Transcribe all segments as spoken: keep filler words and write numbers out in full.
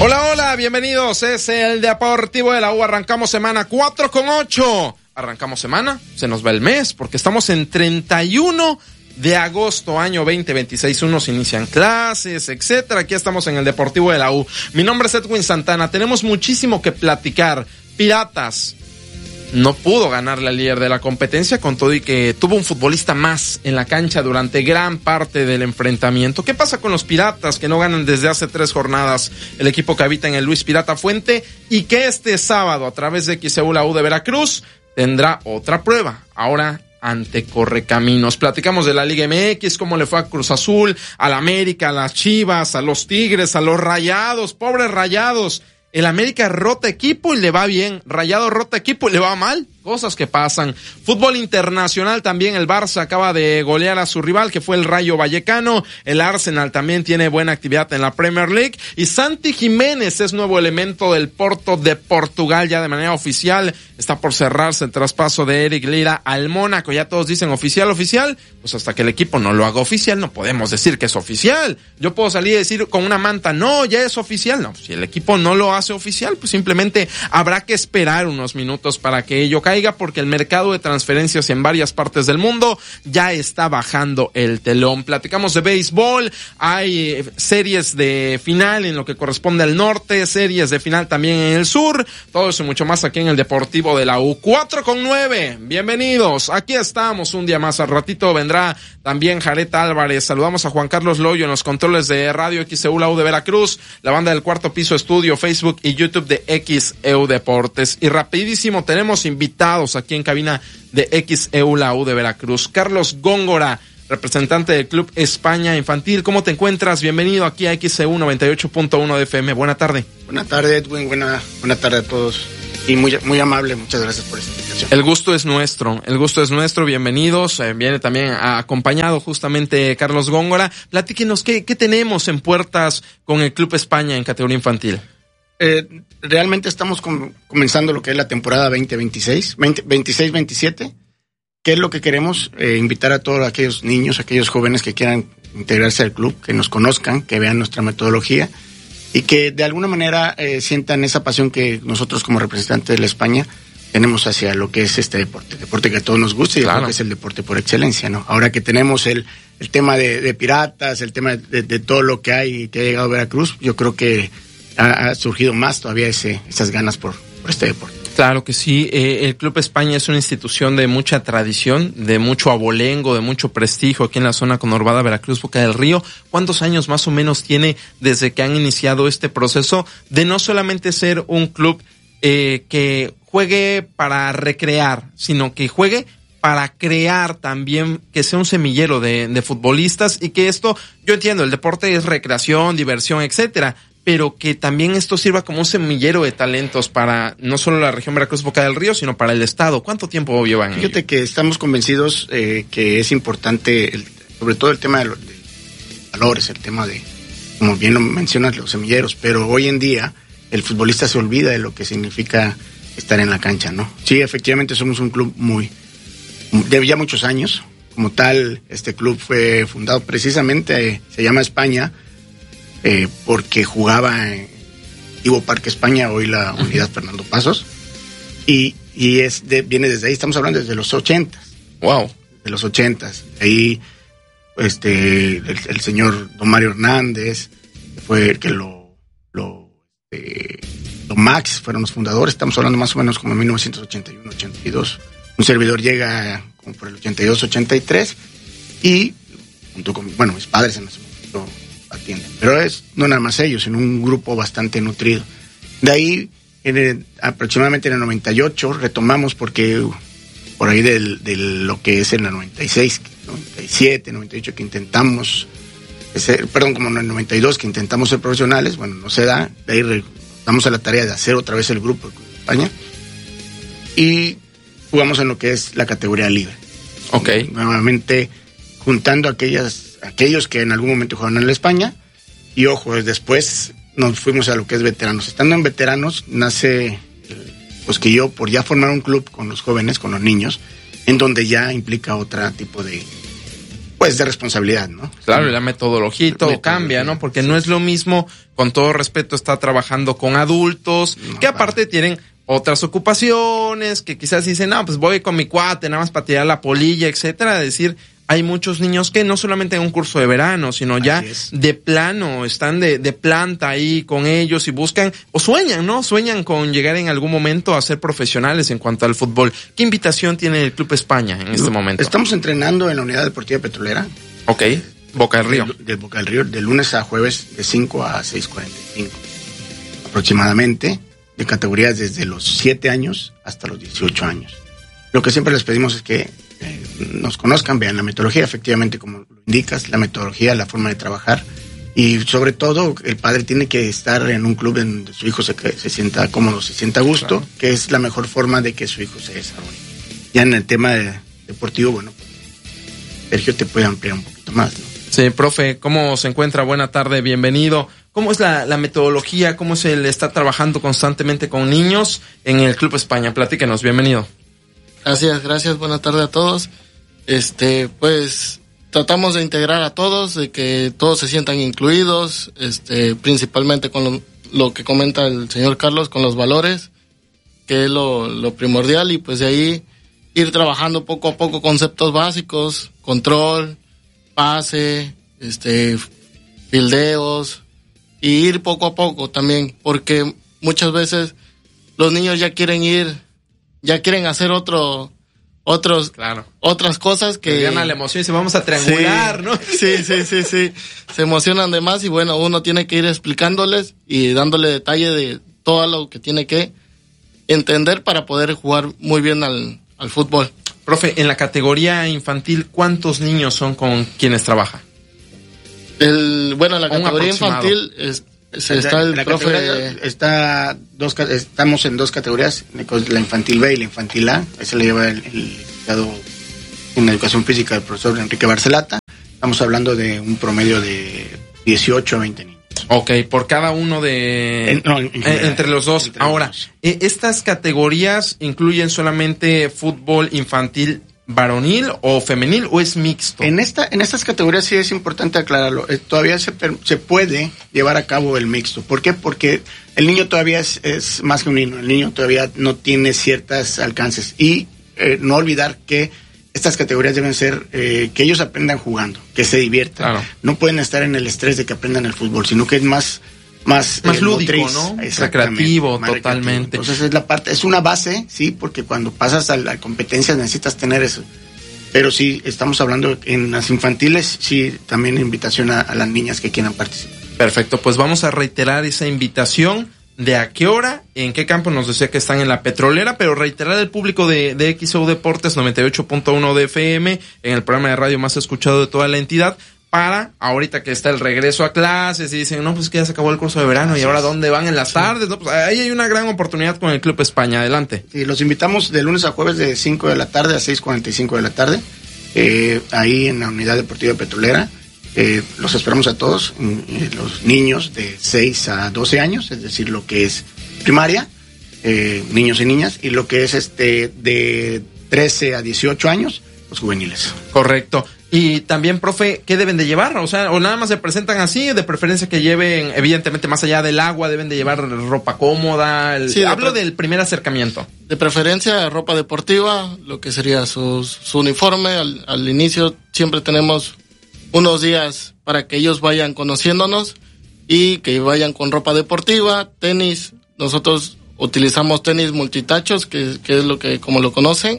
Hola, hola, bienvenidos, es el Deportivo de la U, arrancamos semana cuatro con ocho, arrancamos semana, se nos va el mes, porque estamos en treinta y uno de agosto, año veinte veintiséis, unos inician clases, etcétera, aquí estamos en el Deportivo de la U, mi nombre es Edwin Santana, tenemos muchísimo que platicar. Piratas no pudo ganarle al líder de la competencia, con todo y que tuvo un futbolista más en la cancha durante gran parte del enfrentamiento. ¿Qué pasa con los Piratas que no ganan desde hace tres jornadas? El equipo que habita en el Luis Pirata Fuente, y que este sábado a través de X E U la U de Veracruz tendrá otra prueba, ahora ante Correcaminos. Platicamos de la Liga M X, cómo le fue a Cruz Azul, al América, a las Chivas, a los Tigres, a los Rayados, pobres Rayados. El América rota equipo y le va bien. Rayado rota equipo y le va mal. Cosas que pasan. Fútbol internacional también. El Barça acaba de golear a su rival, que fue el Rayo Vallecano. El Arsenal también tiene buena actividad en la Premier League. Y Santi Jiménez es nuevo elemento del Porto de Portugal, ya de manera oficial. Está por cerrarse el traspaso de Eric Lira al Mónaco. Ya todos dicen oficial, oficial. Pues hasta que el equipo no lo haga oficial, no podemos decir que es oficial. Yo puedo salir y decir con una manta, no, ya es oficial. No, si el equipo no lo hace oficial, pues simplemente habrá que esperar unos minutos para que ello caiga, porque el mercado de transferencias en varias partes del mundo ya está bajando el telón. Platicamos de béisbol, hay series de final en lo que corresponde al norte, series de final también en el sur, todo eso y mucho más aquí en el Deportivo de la U. Cuatro con nueve, bienvenidos, aquí estamos un día más. Al ratito vendrá también Jared Álvarez. Saludamos a Juan Carlos Loyo en los controles de Radio X E U la U de Veracruz, la banda del Cuarto Piso Estudio, Facebook y YouTube de X E U Deportes. Y rapidísimo, tenemos invitados aquí en cabina de X E U la U de Veracruz. Carlos Góngora, representante del Club España Infantil. ¿Cómo te encuentras? Bienvenido aquí a X E U noventa y ocho punto uno de F M. Buena tarde. Buena tarde, Edwin. Buena, buena tarde a todos. Y muy, muy amable. Muchas gracias por esta invitación. El gusto es nuestro. El gusto es nuestro. Bienvenidos. Eh, viene también acompañado justamente Carlos Góngora. Platíquenos, ¿qué, qué tenemos en puertas con el Club España en categoría infantil? Eh, realmente estamos com- comenzando lo que es la temporada veinte veintiséis, veintiséis veintisiete, que es lo que queremos, eh, invitar a todos aquellos niños, aquellos jóvenes que quieran integrarse al club, que nos conozcan, que vean nuestra metodología y que de alguna manera eh, sientan esa pasión que nosotros como representantes de la España tenemos hacia lo que es este deporte, deporte que a todos nos gusta y claro, que es el deporte por excelencia, ¿no? Ahora que tenemos el, el tema de, de piratas, el tema de, de todo lo que hay que ha llegado a Veracruz, yo creo que ha, ha surgido más todavía ese, esas ganas por, por este deporte. Claro que sí, eh, el Club España es una institución de mucha tradición, de mucho abolengo, de mucho prestigio aquí en la zona conurbada Veracruz, Boca del Río. ¿Cuántos años más o menos tiene desde que han iniciado este proceso de no solamente ser un club eh, que juegue para recrear, sino que juegue para crear también, que sea un semillero de, de futbolistas y que esto, yo entiendo, el deporte es recreación, diversión, etcétera, pero que también esto sirva como un semillero de talentos para no solo la región Veracruz Boca del Río, sino para el estado? ¿Cuánto tiempo llevan? Fíjate ello? Que estamos convencidos eh, que es importante, el, sobre todo el tema de, lo, de valores, el tema de, como bien lo mencionas, los semilleros, pero hoy en día el futbolista se olvida de lo que significa estar en la cancha, ¿no? Sí, efectivamente somos un club muy, de ya muchos años, como tal, este club fue fundado precisamente, eh, se llama España, Eh, porque jugaba en Ivo Parque España, hoy la unidad Fernando Pasos, y, y es de, viene desde ahí, estamos hablando desde los ochentas. Wow. De los ochentas. Ahí, este, el, el señor Don Mario Hernández, fue el que lo, lo, eh, Don Max, fueron los fundadores, estamos hablando más o menos como en mil novecientos ochenta y uno, ochenta y dos. Un servidor llega como por el ochenta y dos, ochenta y tres, y junto con, bueno, mis padres en ese momento atienden. Pero es no nada más ellos, sino un grupo bastante nutrido. De ahí, en el, aproximadamente en el noventa y ocho, retomamos porque uh, por ahí del, de lo que es en el noventa y seis, noventa y siete, noventa y ocho, que intentamos, ser, perdón, como en el noventa y dos, que intentamos ser profesionales, bueno, no se da. De ahí re, damos a la tarea de hacer otra vez el grupo de España y jugamos en lo que es la categoría libre. Ok. Y, nuevamente, juntando aquellas aquellos que en algún momento jugaron en la España, y ojo, después nos fuimos a lo que es veteranos. Estando en veteranos, nace, pues que yo, por ya formar un club con los jóvenes, con los niños, en donde ya implica otro tipo de, pues de responsabilidad, ¿no? Claro, y la metodología y todo metodología, cambia, ¿no? Porque sí. no es lo mismo, con todo respeto, estar trabajando con adultos, no, que aparte claro. tienen otras ocupaciones, que quizás dicen, no, pues voy con mi cuate, nada más para tirar la polilla, etcétera. Es decir, hay muchos niños que no solamente en un curso de verano, sino ya es. de plano, están de, de planta ahí con ellos y buscan, o sueñan, ¿no? Sueñan con llegar en algún momento a ser profesionales en cuanto al fútbol. ¿Qué invitación tiene el Club España en este momento? Estamos entrenando en la Unidad Deportiva Petrolera. Ok, Boca del Río. De, de Boca del Río, de lunes a jueves, de cinco a seis cuarenta y cinco aproximadamente, de categorías desde los siete años hasta los dieciocho años. Lo que siempre les pedimos es que eh, nos conozcan, vean la metodología, efectivamente, como lo indicas, la metodología, la forma de trabajar, y sobre todo el padre tiene que estar en un club en donde su hijo se, se sienta cómodo, se sienta a gusto, claro. que es la mejor forma de que su hijo se desarrolle. Ya en el tema de, deportivo, bueno, pues, Sergio te puede ampliar un poquito más, ¿no? Sí, profe, ¿cómo se encuentra? Buena tarde, bienvenido. ¿Cómo es la, la metodología? ¿Cómo se le está trabajando constantemente con niños en el Club España? Platíquenos, bienvenido. Gracias, gracias, buena tarde a todos. Este, pues, tratamos de integrar a todos, de que todos se sientan incluidos, este, principalmente con lo, lo que comenta el señor Carlos, con los valores, que es lo, lo primordial, y pues de ahí ir trabajando poco a poco conceptos básicos, control, pase, este, fildeos, y ir poco a poco también, porque muchas veces los niños ya quieren ir, ya quieren hacer otro, otros, claro. otras cosas que... que gana la emoción y se vamos a triangular, sí, ¿no? Sí, sí, sí, sí, se emocionan de más y bueno, uno tiene que ir explicándoles y dándole detalle de todo lo que tiene que entender para poder jugar muy bien al, al fútbol. Profe, en la categoría infantil, ¿cuántos niños son con quienes trabaja? El, bueno, en la categoría infantil es, es, está el la profe... Está dos, estamos en dos categorías, la infantil B y la infantil A. Ese le lleva el, el licenciado en educación física, el profesor Enrique Barcelata. Estamos hablando de un promedio de dieciocho a veinte niños. Ok, por cada uno de... En, no, en general, entre los dos. Entre Ahora, los dos. ¿estas categorías incluyen solamente fútbol infantil varonil o femenil o es mixto? En esta en estas categorías sí es importante aclararlo. Eh, todavía se, se puede llevar a cabo el mixto. ¿Por qué? Porque el niño todavía es, es más que un niño. El niño todavía no tiene ciertos alcances. Y eh, no olvidar que estas categorías deben ser eh, que ellos aprendan jugando, que se diviertan. Claro. No pueden estar en el estrés de que aprendan el fútbol, sino que es más más, más eh, lúdico, motriz, ¿no? Recreativo, totalmente. Recreativo. Entonces es la parte, es una base, sí, porque cuando pasas a la competencia necesitas tener eso. Pero sí, estamos hablando en las infantiles, sí, también invitación a, a las niñas que quieran participar. Perfecto, pues vamos a reiterar esa invitación. ¿De a qué hora? ¿En qué campo? Nos decía que están en la Petrolera, pero reiterar al público de, de X O Deportes noventa y ocho punto uno de F M, en el programa de radio más escuchado de toda la entidad, para ahorita que está el regreso a clases y dicen, no, pues que ya se acabó el curso de verano, y ahora ¿dónde van en las sí. tardes? No, pues ahí hay una gran oportunidad con el Club España. Adelante. Sí, los invitamos de lunes a jueves de cinco de la tarde a seis cuarenta y cinco de la tarde, eh, ahí en la Unidad Deportiva Petrolera. Eh, los esperamos a todos, eh, los niños de seis a doce años, es decir, lo que es primaria, eh, niños y niñas, y lo que es este de trece a dieciocho años, los juveniles. Correcto. Y también, profe, ¿qué deben de llevar? O sea, o nada más se presentan así, de preferencia que lleven, evidentemente, más allá del agua, deben de llevar ropa cómoda. El, sí, hablo de pre- del primer acercamiento. De preferencia, ropa deportiva, lo que sería su, su uniforme. Al, al inicio siempre tenemos unos días para que ellos vayan conociéndonos y que vayan con ropa deportiva, tenis. Nosotros utilizamos tenis multitachos, que, que es lo que, como lo conocen,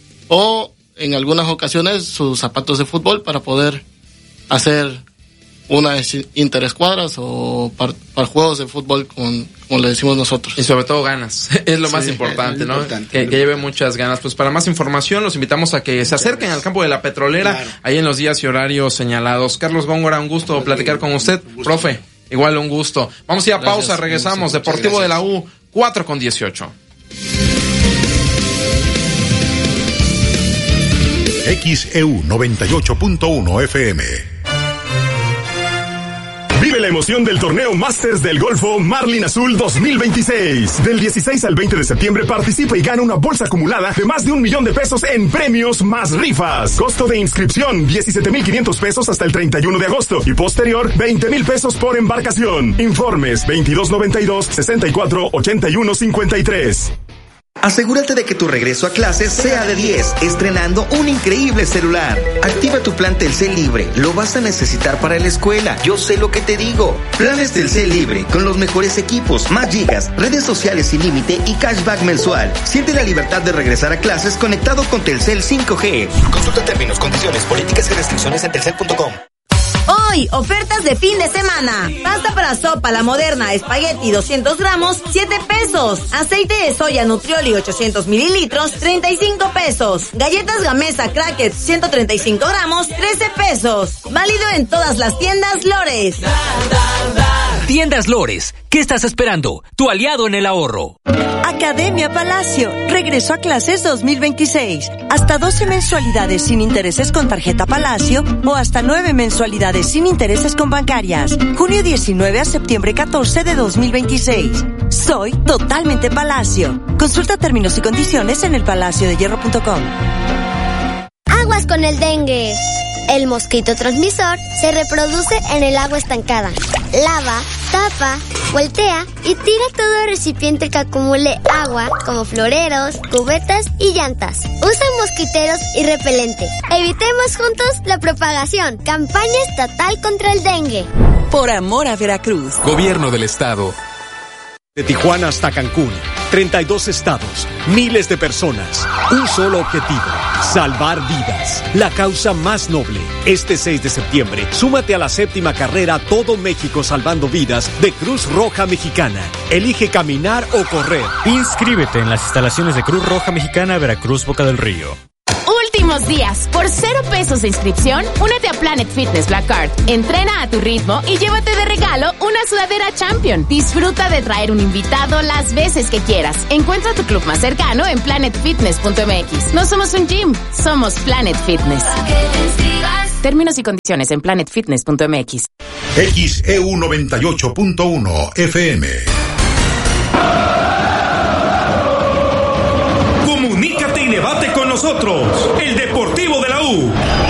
o en algunas ocasiones sus zapatos de fútbol para poder hacer unas interescuadras o para, para juegos de fútbol, con, como le decimos nosotros. Y sobre todo ganas, es lo sí, más importante, ¿no? Importante, que, que lleve muchas ganas. Pues para más información los invitamos a que se acerquen al campo de la Petrolera, claro, ahí en los días y horarios señalados. Carlos Góngora, un gusto pues platicar con usted. Profe, igual un gusto. Vamos a ir a Gracias, pausa, regresamos. Deportivo de la U, cuatro con dieciocho. X E U noventa y ocho punto uno F M. Vive la emoción del torneo Masters del Golfo Marlin Azul dos mil veintiséis. Del dieciséis al veinte de septiembre participa y gana una bolsa acumulada de más de un millón de pesos en premios más rifas. Costo de inscripción diecisiete mil quinientos pesos hasta el treinta y uno de agosto y posterior veinte mil pesos por embarcación. Informes veintidós noventa y dos, sesenta y cuatro, ochenta y uno, cincuenta y tres. Asegúrate de que tu regreso a clases sea de diez, estrenando un increíble celular. Activa tu plan Telcel Libre, lo vas a necesitar para la escuela, yo sé lo que te digo. Planes Telcel Libre, con los mejores equipos, más gigas, redes sociales sin límite y cashback mensual. Siente la libertad de regresar a clases conectado con Telcel cinco G. Consulta términos, condiciones, políticas y restricciones en telcel punto com. Hoy, ofertas de fin de semana. Pasta para sopa La Moderna, espagueti doscientos gramos, siete pesos. Aceite de soya Nutrioli ochocientos mililitros, treinta y cinco pesos. Galletas Gamesa Crackers ciento treinta y cinco gramos, trece pesos. Válido en todas las tiendas Lores. Tiendas Lores, ¿qué estás esperando? Tu aliado en el ahorro. Academia Palacio, regreso a clases dos mil veintiséis. Hasta doce mensualidades sin intereses con tarjeta Palacio o hasta nueve mensualidades sin intereses con bancarias. Junio diecinueve a septiembre catorce de dos mil veintiséis. Soy totalmente Palacio. Consulta términos y condiciones en el palacio de hierro punto com. Aguas con el dengue. El mosquito transmisor se reproduce en el agua estancada. Lava, tapa, voltea y tira todo recipiente que acumule agua, como floreros, cubetas y llantas. Usa mosquiteros y repelente. Evitemos juntos la propagación. Campaña estatal contra el dengue. Por amor a Veracruz. Gobierno del Estado. De Tijuana hasta Cancún, treinta y dos estados, miles de personas, un solo objetivo, salvar vidas, la causa más noble. Este seis de septiembre, súmate a la séptima carrera Todo México Salvando Vidas de Cruz Roja Mexicana. Elige caminar o correr. Inscríbete en las instalaciones de Cruz Roja Mexicana, Veracruz, Boca del Río. Últimos días, por cero pesos de inscripción, únete a Planet Fitness Black Card. Entrena a tu ritmo y llévate de regalo una sudadera Champion. Disfruta de traer un invitado las veces que quieras. Encuentra tu club más cercano en planet fitness punto m x. No somos un gym, somos Planet Fitness. Términos y condiciones en planet fitness punto m x. X E U noventa y ocho punto uno F M. Comunícate y debate con nosotros. El Deportivo de la U.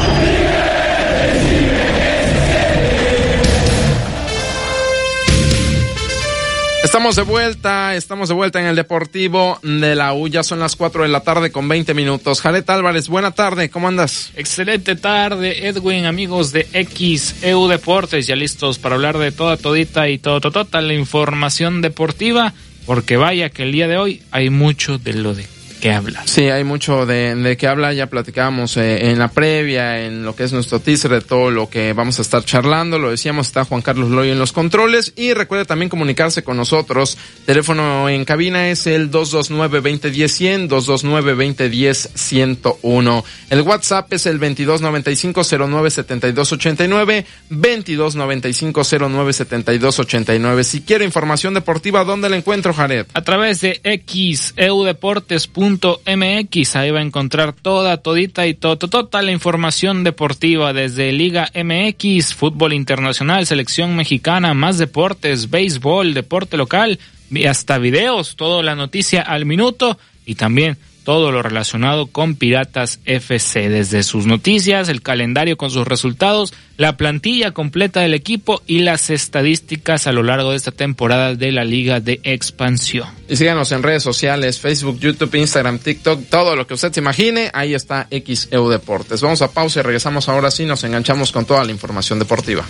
Estamos de vuelta, estamos de vuelta en el Deportivo de la U. Ya son las cuatro de la tarde con veinte minutos. Jared Álvarez, buena tarde, ¿cómo andas? Excelente tarde, Edwin, amigos de X E U Deportes, ya listos para hablar de toda, todita y todo, tota la información deportiva, porque vaya que el día de hoy hay mucho de lo de qué habla. Sí, hay mucho de, de qué habla. Ya platicábamos eh, en la previa, en lo que es nuestro teaser de todo lo que vamos a estar charlando. Lo decíamos, está Juan Carlos Loyo en los controles. Y recuerde también comunicarse con nosotros. Teléfono en cabina es el dos dos nueve, veinte diez, cien, dos dos nueve, veinte diez, ciento uno. El WhatsApp es el veintidós noventa y cinco, cero nueve, setenta y dos ochenta y nueve, veintidós noventa y cinco, cero nueve, setenta y dos ochenta y nueve. Si quiere información deportiva, ¿dónde la encuentro, Jared? A través de x e u deportes punto m x, ahí va a encontrar toda, todita y todo, toda la información deportiva desde Liga M X, fútbol internacional, selección mexicana, más deportes, béisbol, deporte local, y hasta videos, toda la noticia al minuto y también todo lo relacionado con Piratas F C, desde sus noticias, el calendario con sus resultados, la plantilla completa del equipo y las estadísticas a lo largo de esta temporada de la Liga de Expansión. Y síganos en redes sociales, Facebook, YouTube, Instagram, TikTok, todo lo que usted se imagine, ahí está X E U Deportes. Vamos a pausa y regresamos ahora sí, nos enganchamos con toda la información deportiva.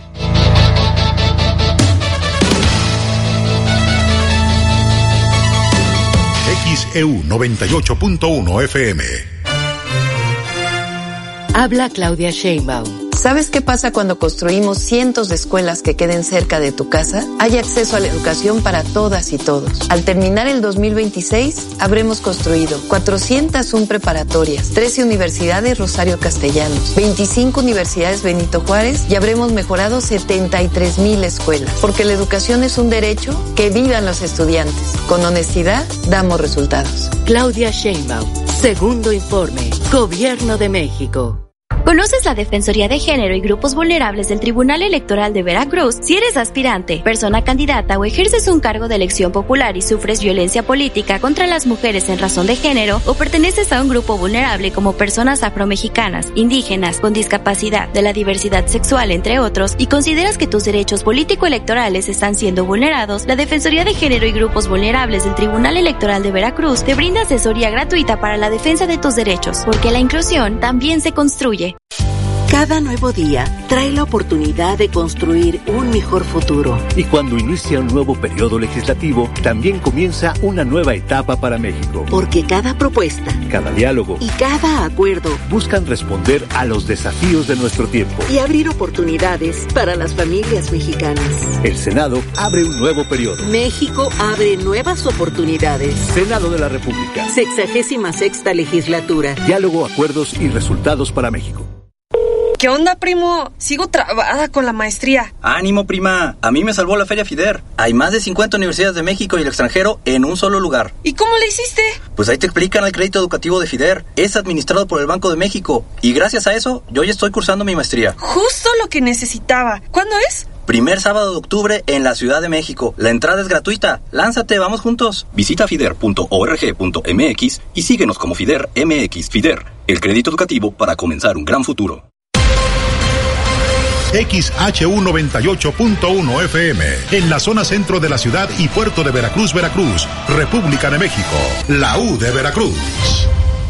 X E U noventa y ocho punto uno F M. Habla Claudia Sheinbaum. ¿Sabes qué pasa cuando construimos cientos de escuelas que queden cerca de tu casa? Hay acceso a la educación para todas y todos. Al terminar el dos mil veintiséis, habremos construido cuatrocientas una preparatorias, trece universidades Rosario Castellanos, veinticinco universidades Benito Juárez y habremos mejorado setenta y tres mil escuelas. Porque la educación es un derecho, que vivan los estudiantes. Con honestidad, damos resultados. Claudia Sheinbaum, segundo informe, Gobierno de México. ¿Conoces la Defensoría de Género y Grupos Vulnerables del Tribunal Electoral de Veracruz? Si eres aspirante, persona candidata o ejerces un cargo de elección popular y sufres violencia política contra las mujeres en razón de género o perteneces a un grupo vulnerable como personas afromexicanas, indígenas, con discapacidad, de la diversidad sexual, entre otros, y consideras que tus derechos político-electorales están siendo vulnerados, la Defensoría de Género y Grupos Vulnerables del Tribunal Electoral de Veracruz te brinda asesoría gratuita para la defensa de tus derechos, porque la inclusión también se construye. Cada nuevo día trae la oportunidad de construir un mejor futuro. Y cuando inicia un nuevo periodo legislativo, también comienza una nueva etapa para México. Porque cada propuesta, cada diálogo y cada acuerdo buscan responder a los desafíos de nuestro tiempo y abrir oportunidades para las familias mexicanas. El Senado abre un nuevo periodo. México abre nuevas oportunidades. Senado de la República. Sexagésima sexta legislatura. Diálogo, acuerdos y resultados para México. ¿Qué onda, primo? Sigo trabada con la maestría. ¡Ánimo, prima! A mí me salvó la Feria FIDER. Hay más de cincuenta universidades de México y el extranjero en un solo lugar. ¿Y cómo le hiciste? Pues ahí te explican el crédito educativo de FIDER. Es administrado por el Banco de México. Y gracias a eso, yo ya estoy cursando mi maestría. Justo lo que necesitaba. ¿Cuándo es? Primer sábado de octubre en la Ciudad de México. La entrada es gratuita. Lánzate, vamos juntos. Visita fider punto org punto m x y síguenos como FIDER M X. FIDER, el crédito educativo para comenzar un gran futuro. X H U noventa y ocho punto uno F M, en la zona centro de la ciudad y puerto de Veracruz, Veracruz, República de México, la U de Veracruz.